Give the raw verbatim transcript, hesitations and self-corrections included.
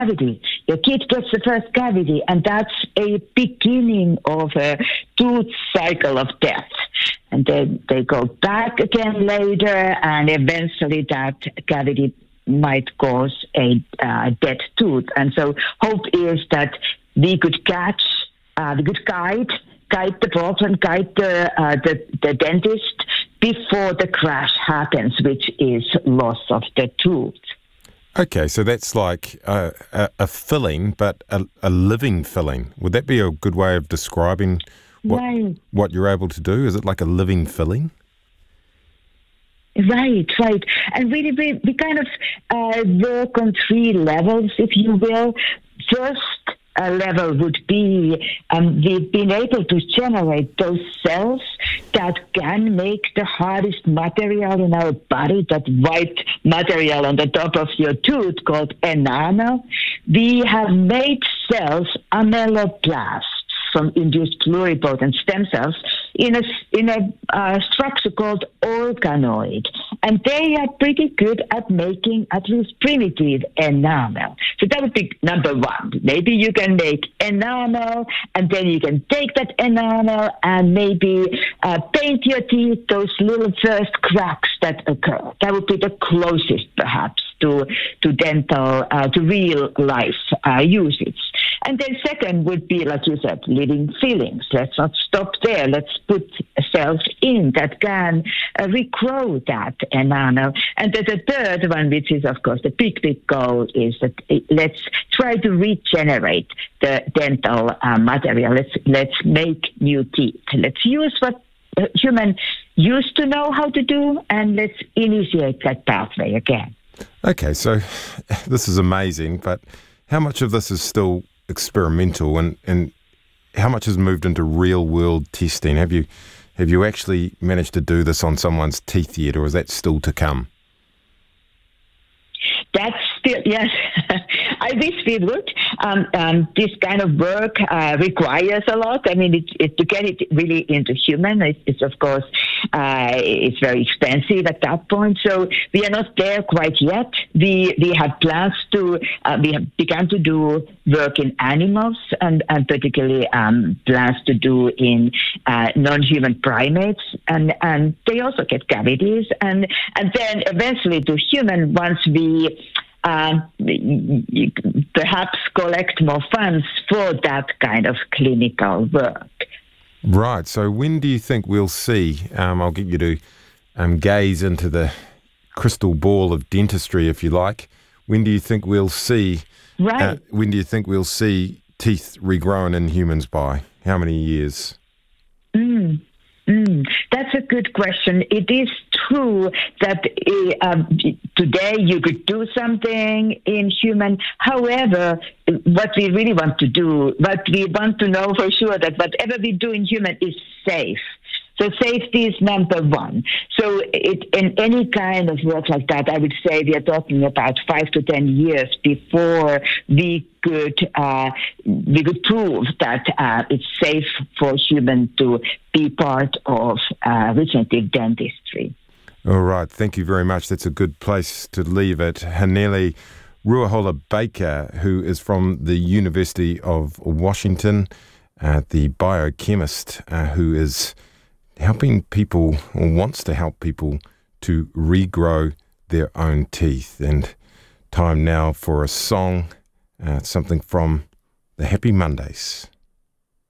cavity. Your kid gets the first cavity, and that's a beginning of a tooth cycle of death. And then they go back again later, and eventually that cavity might cause a uh, dead tooth. And so hope is that we could catch, uh, we could guide, guide the problem, guide the, uh, the, the dentist before the crash happens, which is loss of the tooth. Okay, so that's like a, a, a filling, but a, a living filling. Would that be a good way of describing what, right. what you're able to do? Is it like a living filling? Right, right. And really, we, we kind of uh, work on three levels, if you will. First uh, level would be um, we've been able to generate those cells that can make the hardest material in our body, that white material on the top of your tooth called enamel. We have made cells, ameloblasts, from induced pluripotent stem cells in a, in a uh, structure called organoid. And they are pretty good at making at least primitive enamel. So that would be number one. Maybe you can make enamel, and then you can take that enamel and maybe uh, paint your teeth, those little first cracks that occur. That would be the closest, perhaps, to, to dental, uh, to real life uh, usage. And then second would be, like you said, living fillings. Let's not stop there. Let's put cells in that can uh, regrow that enamel. And then the third one, which is, of course, the big, big goal, is that it, let's try to regenerate the dental uh, material. Let's, let's make new teeth. Let's use what uh, human used to know how to do, and let's initiate that pathway again. Okay, so this is amazing, but how much of this is still experimental, and, and how much has moved into real world testing? Have you have you actually managed to do this on someone's teeth yet, or is that still to come? That's still, yes, I wish we would. Um, um, this kind of work uh, requires a lot. I mean, it, it, to get it really into human, it, it's of course, uh, it's very expensive at that point. So we are not there quite yet. We we have plans to, uh, we have begun to do work in animals, and, and particularly um, plans to do in uh, non-human primates. And, and they also get cavities. And, and then eventually to human, once we Uh, perhaps collect more funds for that kind of clinical work. Right. So when do you think we'll see, um, I'll get you to um, gaze into the crystal ball of dentistry, if you like, when do you think we'll see, right. uh, when do you think we'll see teeth regrown in humans by? How many years? Mm. Mm, that's a good question. It is true that uh, um, today you could do something in human. However, what we really want to do, what we want to know for sure, that whatever we do in human is safe. So safety is number one. So it, in any kind of work like that, I would say we are talking about five to ten years before we could uh, we could prove that uh, it's safe for humans to be part of uh, regenerative dentistry. All right. Thank you very much. That's a good place to leave it. Hanele Ruahola-Baker, who is from the University of Washington, uh, the biochemist uh, who is helping people, or wants to help people, to regrow their own teeth. And time now for a song, uh, something from the Happy Mondays.